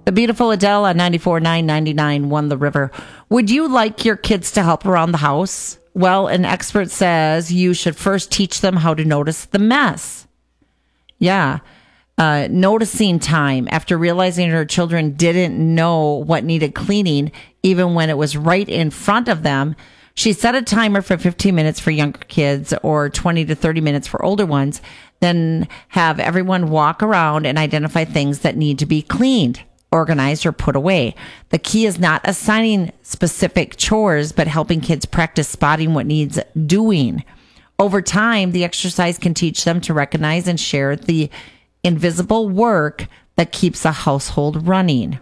The beautiful Adele on 94.999 won the river. Would you like your kids to help around the house? Well, an expert says you should first teach them how to notice the mess. Yeah. Noticing time. After realizing her children didn't know what needed cleaning, even when it was right in front of them, she set a timer for 15 minutes for younger kids or 20 to 30 minutes for older ones, then have everyone walk around and identify things that need to be cleaned, organized, or put away. The key is not assigning specific chores, but helping kids practice spotting what needs doing. Over time, the exercise can teach them to recognize and share the invisible work that keeps a household running.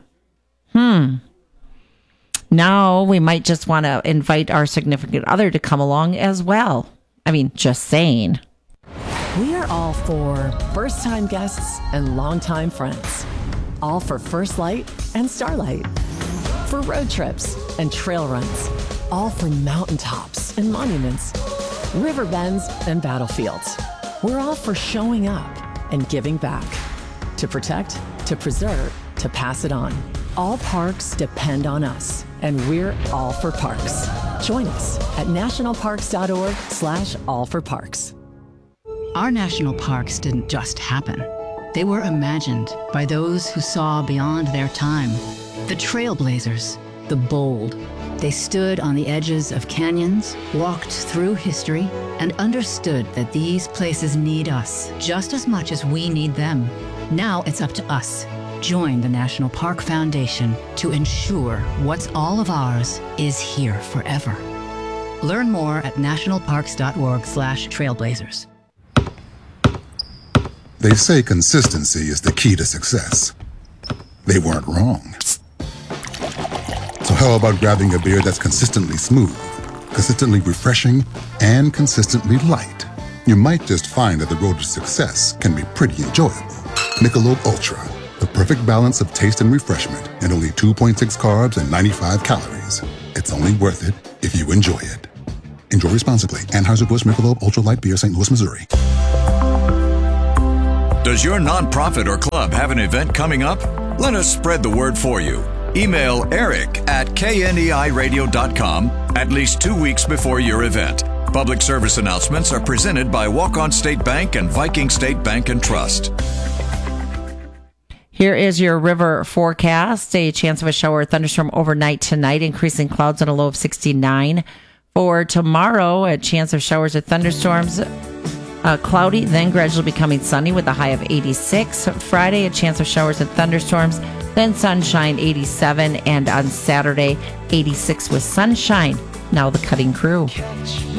Now we might just want to invite our significant other to come along as well. I mean, just saying. We are all for first-time guests and long-time friends. All for First Light and Starlight. For road trips and trail runs. All for mountaintops and monuments. River bends and battlefields. We're all for showing up and giving back. To protect, to preserve, to pass it on. All parks depend on us, and we're all for parks. Join us at nationalparks.org/allforparks. Our national parks didn't just happen. They were imagined by those who saw beyond their time. The trailblazers, the bold. They stood on the edges of canyons, walked through history, and understood that these places need us just as much as we need them. Now it's up to us. Join the National Park Foundation to ensure what's all of ours is here forever. Learn more at nationalparks.org/trailblazers. They say consistency is the key to success. They weren't wrong. So how about grabbing a beer that's consistently smooth, consistently refreshing, and consistently light? You might just find that the road to success can be pretty enjoyable. Michelob Ultra, the perfect balance of taste and refreshment, and only 2.6 carbs and 95 calories. It's only worth it if you enjoy it. Enjoy responsibly. Anheuser-Busch Michelob Ultra Light Beer, St. Louis, Missouri. Does your nonprofit or club have an event coming up? Let us spread the word for you. Email eric@kneiradio.com at least 2 weeks before your event. Public service announcements are presented by Walk-On State Bank and Viking State Bank and Trust. Here is your river forecast. A chance of a shower or thunderstorm overnight tonight, increasing clouds and a low of 69. For tomorrow, a chance of showers or thunderstorms, cloudy, then gradually becoming sunny with a high of 86. Friday, a chance of showers and thunderstorms, then sunshine, 87. And on Saturday, 86 with sunshine. Now the Cutting Crew.